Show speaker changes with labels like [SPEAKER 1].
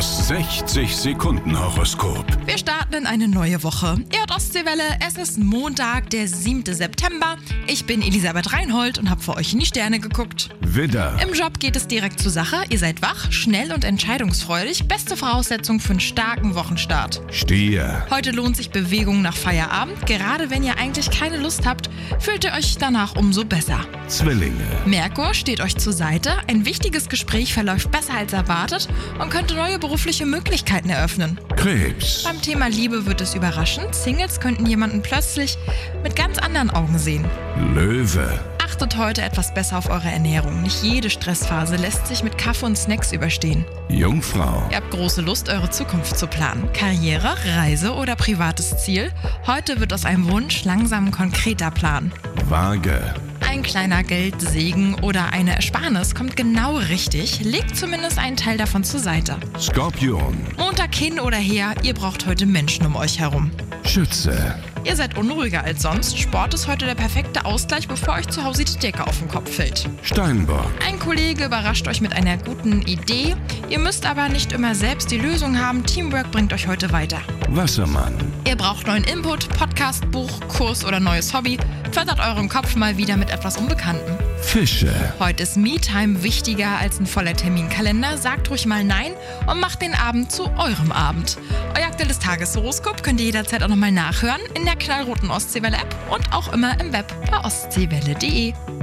[SPEAKER 1] Das 60-Sekunden-Horoskop.
[SPEAKER 2] Wir starten in eine neue Woche. Ihr hört Ostseewelle, es ist Montag, der 7. September. Ich bin Elisabeth Reinhold und habe für euch in die Sterne geguckt.
[SPEAKER 1] Widder,
[SPEAKER 2] Im Job geht es direkt zur Sache. Ihr seid wach, schnell und entscheidungsfreudig. Beste Voraussetzung für einen starken Wochenstart.
[SPEAKER 1] Stier,
[SPEAKER 2] Heute lohnt sich Bewegung nach Feierabend. Gerade wenn ihr eigentlich keine Lust habt, fühlt ihr euch danach umso besser.
[SPEAKER 1] Zwillinge,
[SPEAKER 2] Merkur steht euch zur Seite. Ein wichtiges Gespräch verläuft besser als erwartet und könnte neue berufliche Möglichkeiten eröffnen.
[SPEAKER 1] Krebs,
[SPEAKER 2] Beim Thema Liebe wird es überraschend. Singles könnten jemanden plötzlich mit ganz anderen Augen sehen.
[SPEAKER 1] Löwe,
[SPEAKER 2] Achtet heute etwas besser auf eure Ernährung. Nicht jede Stressphase lässt sich mit Kaffee und Snacks überstehen.
[SPEAKER 1] Jungfrau,
[SPEAKER 2] Ihr habt große Lust, eure Zukunft zu planen. Karriere, Reise oder privates Ziel? Heute wird aus einem Wunsch langsam ein konkreter Plan.
[SPEAKER 1] Waage,
[SPEAKER 2] Ein kleiner Geldsegen oder eine Ersparnis kommt genau richtig. Legt zumindest einen Teil davon zur Seite.
[SPEAKER 1] Skorpion,
[SPEAKER 2] Montag hin oder her, ihr braucht heute Menschen um euch herum.
[SPEAKER 1] Schütze,
[SPEAKER 2] Ihr seid unruhiger als sonst. Sport ist heute der perfekte Ausgleich, bevor euch zu Hause die Decke auf den Kopf fällt.
[SPEAKER 1] Steinbock,
[SPEAKER 2] Ein Kollege überrascht euch mit einer guten Idee. Ihr müsst aber nicht immer selbst die Lösung haben. Teamwork bringt euch heute weiter.
[SPEAKER 1] Wassermann,
[SPEAKER 2] Ihr braucht neuen Input, Podcast, Buch, Kurs oder neues Hobby. Fördert euren Kopf mal wieder mit etwas Unbekanntem.
[SPEAKER 1] Fische,
[SPEAKER 2] Heute ist Me-Time wichtiger als ein voller Terminkalender. Sagt ruhig mal Nein und macht den Abend zu eurem Abend. Euer aktuelles Tageshoroskop könnt ihr jederzeit auch nochmal nachhören in der knallroten Ostseewelle-App und auch immer im Web bei ostseewelle.de.